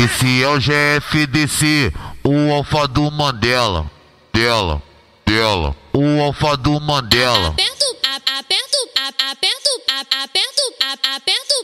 Esse é o GFDC, o alfa do Mandela. Dela. O alfa do Mandela. Aperto, aperto, aperto, aperto, aperto.